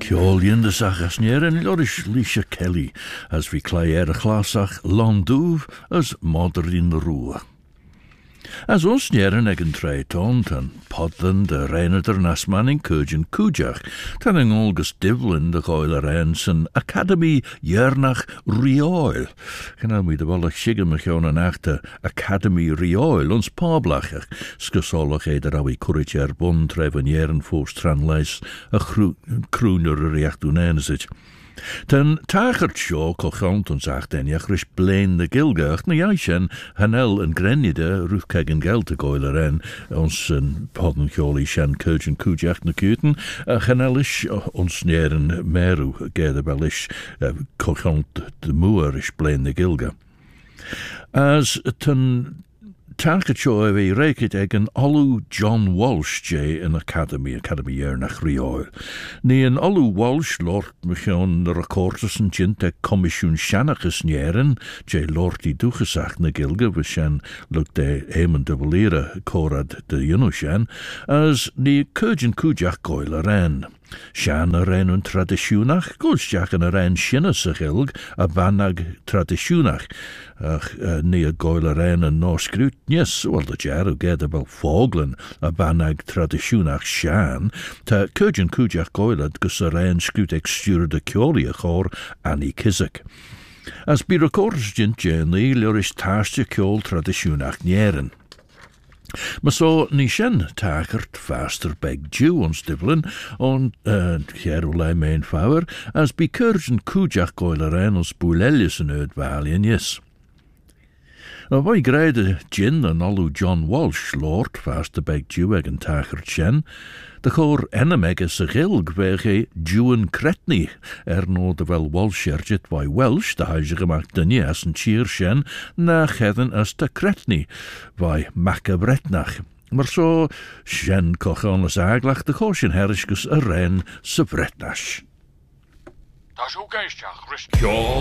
Ceolíonn de sachas nearan Lorish Lisha Kelly as vi clair a chlasach Landúv as Modrin Rua. As ons nearan egen treitont an podlan de Reinader Nasman in Kurjan Kujach, tan in Olgus Divlin de Goyler Ensen Academy Jernach Rioil. Genau mi de wallach sigam an achte Academy Rioil ons pablachach, skusolach eder awi kurritjer bon treven jeren voor stranleis a kroener reacht doen enzit. Ten tachert sjo kolchant ons achtenjach rish blein de gilgacht na jaishen hanel en grenide rufkegen geld te goiler en ons en podden joli shen kurgen kujach na kuten hanelish ons neren meru gedebelish kolchant de moer ish blein de gilga. As ten Target show we rekit egen Alu John Walsh J in Academy Jernach Rioil. Ni en Alu Walsh Lord Michon de records en jinte commission Shanaches Nieren, J Lordy Dugesach na Gilga, Vishan look de Eamon de Valera Korad de Yunushan, as ni Kurjan Kujach Goileran. Shan a ren un traditionach, gulsjach an a ren shinnas a gilg, a banag traditionach. Ni a goyle ren an norskrut, yes, wel de jar o gedabel foglen, a banag traditionach shan, ta kurjan kujach goylad gus a ren skrut exture de kjoliach or ani kizak. As bi records jint jenly, lurish tarsje kjol traditionach nieren. Maar zo nishen takert faster beg Jew ons divlen on Gerolai main fower as be kurgen kujach goilerein ons boelelius en uitvalien yes. Nou wij greide gin en allu John Walsh lord faster beg Jew egen takert shen. De chor enemeg is a gilg wege Jewen Cretny no de wel Walsherget by Welsh de huise gemaakt de nias en cheer shen na cheden as de Cretny by Macabretnach. Maar zo shen koch as aglach de chosjen herriskus a ren se Bretnash. Dat is ook eens, ja, rustig.